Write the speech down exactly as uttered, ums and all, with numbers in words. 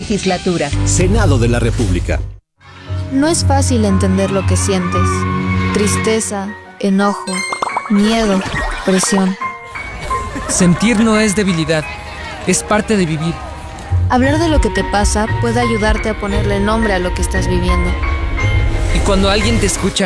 legislatura. Senado de la República. No es fácil entender lo que sientes. Tristeza, enojo, miedo, presión. Sentir no es debilidad, es parte de vivir. Hablar de lo que te pasa puede ayudarte a ponerle nombre a lo que estás viviendo. Y cuando alguien te escucha,